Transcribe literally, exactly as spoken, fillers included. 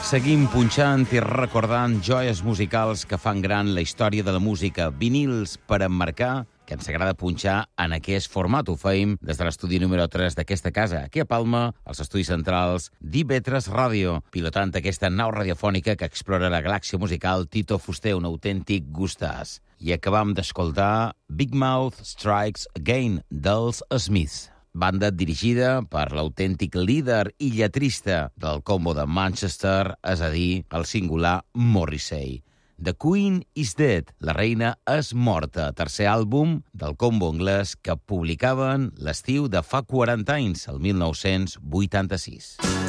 Seguim punxant i recordant joies musicals que fan gran la història de la música. Vinils per emmarcar, que ens agrada punxar en aquest format. Ho feim des de l'estudi número tres d'aquesta casa, aquí a Palma, als estudis centrals d'I tres Ràdio, pilotant aquesta nau radiofònica que explora la galàxia musical Tito Fuster, un autèntic gustàs. I acabam d'escoltar Big Mouth Strikes Again, dels Smiths. Banda dirigida per l'autèntic líder i lletrista del combo de Manchester, és a dir, el singular Morrissey. The Queen is Dead, la reina és morta, tercer àlbum del combo anglès que publicaven l'estiu de fa quaranta anys, el mil nou-cents vuitanta-sis.